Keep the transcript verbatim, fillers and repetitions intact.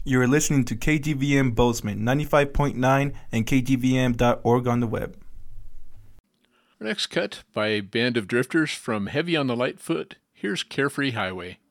You're listening to K G V M Bozeman, ninety-five point nine and K G V M dot org on the web. Our next cut by a band of drifters from Heavy on the Light Foot. Here's Carefree Highway.